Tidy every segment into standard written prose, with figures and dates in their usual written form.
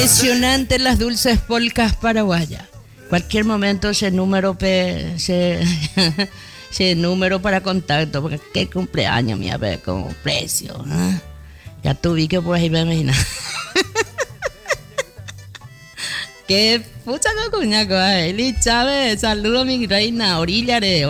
Impresionante las dulces polcas paraguayas. Cualquier momento ese número ese número para contacto, porque qué cumpleaños mi ave con precio, ¿eh? Ya tuve que por ahí me imagino. Qué pucha coñaco, Eli Chávez, saludo mi reina, orillare,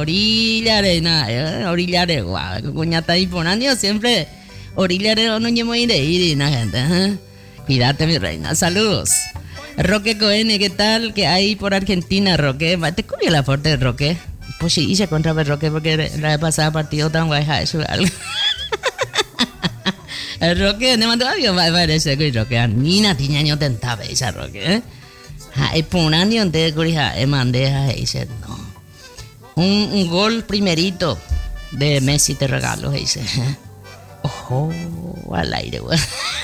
guau, cuñata imponando siempre, orillare no ñemo ir, gente, ¿eh? Cuídate mi reina, saludos. Roque Cohen, ¿qué tal? ¿Qué hay por Argentina, Roque? ¿Te cubrió la fuerte de Roque? Pues sí, hice contra el Roque porque la vez pasada partido tan guay, eso algo. El Roque, me mandó avión, parece que Roque, Nina tiñaño tentaba esa Roque, ¿eh? Hay por un año de curija, mandé dice, no. Un gol primerito de Messi te regalo, dice. Ojo, al aire, güey.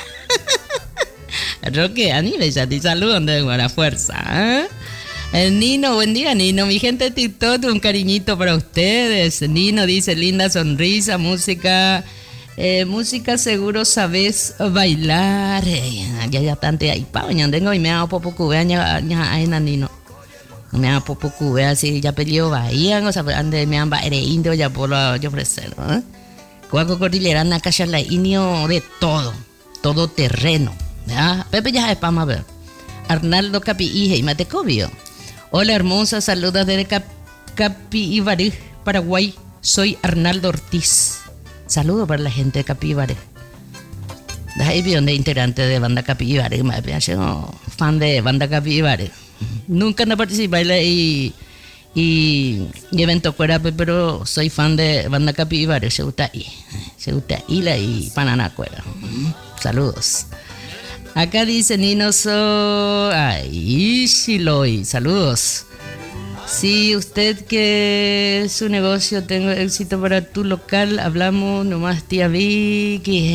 Roque, anime, ya te saludan de buena fuerza, ¿eh? El Nino, buen día Nino, mi gente de TikTok, un cariñito para ustedes. Nino dice, linda sonrisa, música seguro sabes bailar. Ya tante ahí, pa, ya tengo y me hago poco cubea, ya Nino. Me hago poco cubea, así ya peleó bahía, o sea, ande me han baile indio ya por lo yo ofrecer, ¿eh? Cuaco cordillera, na cacha la inio de todo terreno. ¿Ya? Pepe ya es para ver. Arnaldo Capi y Matecobio. Hola hermosa, saludos desde Capibaré, Paraguay. Soy Arnaldo Ortiz. Saludos para la gente de Capibaré. Ahí vi donde integrante de banda Capibaré. Me fan de banda Capibaré. Nunca no participé y evento fuera, pero soy fan de banda Capibaré. Se gusta Ila y Panana Cuera. Saludos. Acá dice Nino Shiloy, saludos. Si usted que su negocio tengo éxito para tu local, hablamos nomás tía Vicky.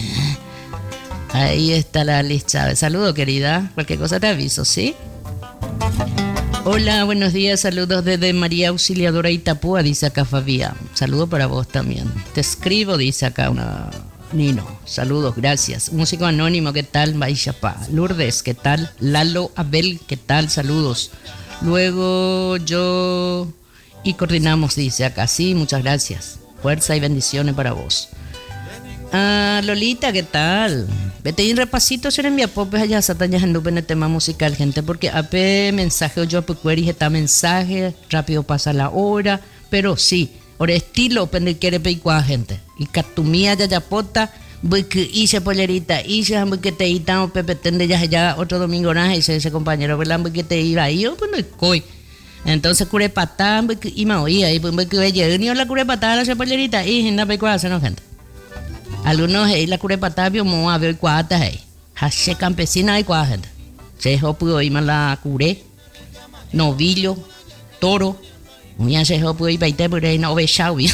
Ahí está la lista. Saludos querida, cualquier cosa te aviso, ¿sí? Hola, buenos días, saludos desde María Auxiliadora Itapúa, dice acá Fabián. Saludo para vos también. Te escribo, dice acá una... Nino, saludos, gracias. Músico anónimo, ¿qué tal? Baixapa. Lourdes, ¿qué tal? Lalo Abel, ¿qué tal? Saludos. Luego yo y coordinamos, dice acá. Sí, muchas gracias. Fuerza y bendiciones para vos. Lolita, ¿qué tal? Vete y repasito, se envía popes allá, satañas en el tema musical, gente, porque AP mensaje o yo pucueri está mensaje, rápido pasa la hora, pero sí. Por estilo, pende quiere peicua gente. Y catumía ya yapota, voy que hice polerita, hice voy que te iba o pepe tende ya otro domingo nada, dice ese compañero, ¿verdad? Voy que te iba ahí, o pues no coi. Entonces cure patá, voy que ima oía, y voy que vaya, ni la cure patá, la polerita, y en la peicua hace no gente. Algunos ahí la cure patá, vio moa, vio cuatas ahí. Hace campesina hay cua gente. Se dejó pudo ima la cure, novillo, toro. Mía se dejó pudo ir para ir por ahí no ovechao bien.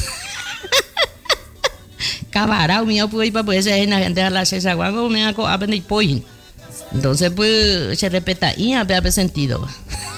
Cabarao mío pudo ir para poder ser la gente a la cesa guago me hago a vender pollo. Entonces pues se repeta y a ver sentido.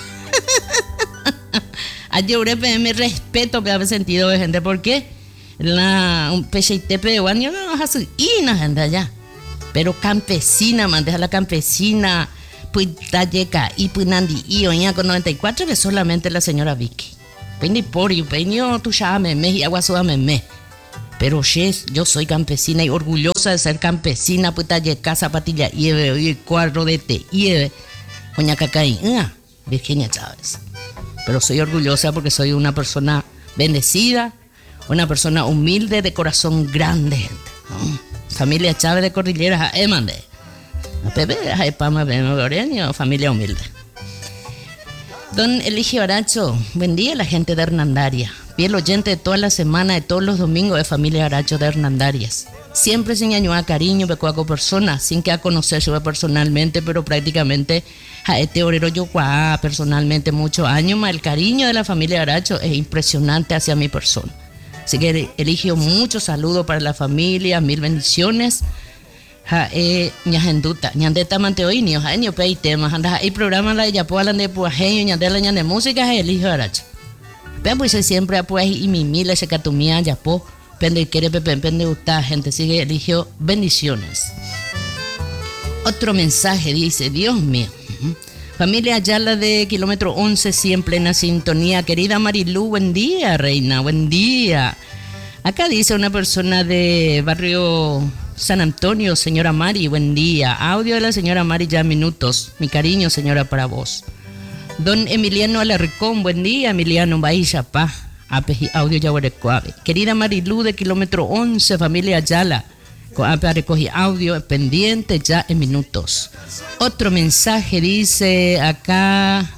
Ayer me respeto que haber sentido de gente porque un PCTP de guaño no hace y la gente allá. Pero campesina, man, deja la campesina pues talleca y pues nandi y oña con 94 que solamente la señora Vicky. Peñi porio, peño tu llame me y agua me. Pero yo soy campesina y orgullosa de ser campesina, pues talle casa patilla y cuadro de té y coña cacaí, Virginia Chávez. Pero soy orgullosa porque soy una persona bendecida, una persona humilde de corazón grande, gente, ¿no? Familia Chávez de Cordilleras, mande. Pepe, familia humilde. Don Eligio Aracho, buen día la gente de Hernandaria. Fiel oyente de toda la semana, de todos los domingos de familia Aracho de Hernandarias. Siempre se añadió cariño, pecuaco persona, sin que a conocerse personalmente, pero prácticamente a este obrero yo personalmente muchos años más. El cariño de la familia Aracho es impresionante hacia mi persona. Así que Eligio, muchos saludos para la familia, mil bendiciones. Ñajenduta, ñandeta manteoinio, año pei temas, anda hay programa la ya puedan de puajeño, ñandela ñande música es Eligio Aracho. Pero pues siempre pues y mi mila se catumía ya po, pende quiere pepe, pende gusta, gente sigue Eligio, bendiciones. Otro mensaje dice, Dios mío. Familia Ayala de kilómetro 11, sí, en plena sintonía. Querida Marilú, buen día, reina, buen día. Acá dice una persona de barrio San Antonio, señora Mari, buen día. Audio de la señora Mari ya minutos. Mi cariño, señora, para vos. Don Emiliano Alarcón, buen día, Emiliano, Bahía, pa. Audio ya huerecuave. Querida Marilú de kilómetro 11, familia Ayala. Recogí audio pendiente ya en minutos. Otro mensaje dice acá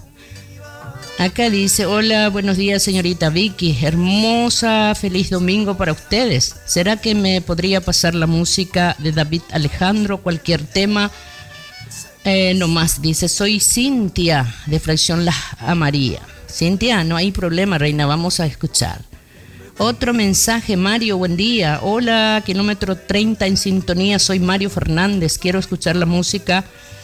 dice, hola, buenos días señorita Vicky, hermosa, feliz domingo para ustedes. ¿Será que me podría pasar la música de David Alejandro, cualquier tema? Nomás dice, soy Cintia de Fracción La María. Cintia, no hay problema, reina, vamos a escuchar. Otro mensaje, Mario, buen día. Hola, kilómetro 30 en sintonía, soy Mario Fernández. Quiero escuchar la música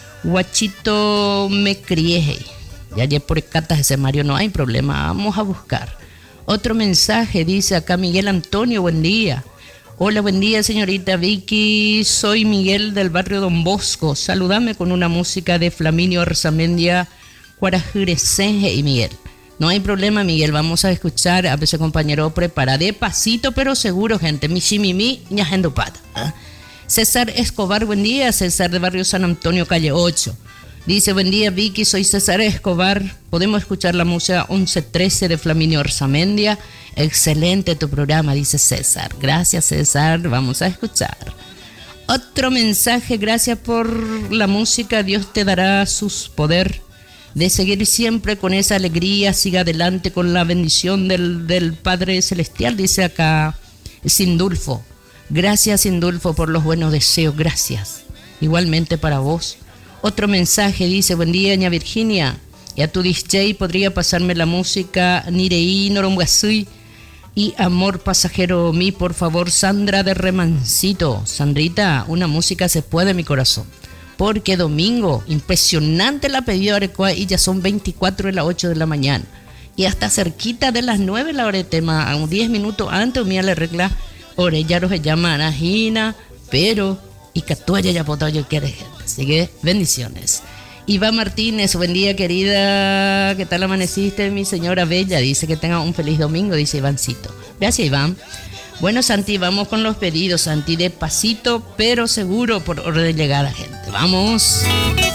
Guachito me crié. Ya por catas ese Mario, no hay problema, vamos a buscar. Otro mensaje, dice acá Miguel Antonio, buen día. Hola, buen día, señorita Vicky. Soy Miguel del barrio Don Bosco. Saludame con una música de Flaminio Arzamendia, Cuarajireseje y Miguel. No hay problema, Miguel, vamos a escuchar a ese compañero prepara de pasito, pero seguro, gente. Michimimi, ñajendo pata. César Escobar, buen día. César de barrio San Antonio, calle 8. Dice, buen día, Vicky, soy César Escobar. Podemos escuchar la música 1113 de Flaminio Arzamendia. Excelente tu programa, dice César. Gracias, César, vamos a escuchar. Otro mensaje, gracias por la música. Dios te dará sus poder de seguir siempre con esa alegría, siga adelante con la bendición del Padre Celestial, dice acá Sindulfo. Gracias, Sindulfo, por los buenos deseos, gracias. Igualmente para vos. Otro mensaje dice, buen día, ña Virginia, y a tu DJ podría pasarme la música Nireí, Noromguazui y Amor Pasajero Mi, por favor, Sandra de Remancito. Sandrita, una música se puede, mi corazón. Porque domingo, impresionante la pedida Arecoa y ya son 24 de las 8 de la mañana. Y hasta cerquita de las 9 la hora de tema, a un 10 minutos antes, mía le regla, orellaro se llama Anajina, pero, y catuaya ya potado yo quiere gente. Así que, bendiciones. Iván Martínez, buen día querida, ¿qué tal amaneciste, mi señora bella? Dice que tenga un feliz domingo, dice Ivancito. Gracias, Iván. Bueno, Santi, vamos con los pedidos, Santi, de pasito, pero seguro por orden de llegada, gente. ¡Vamos!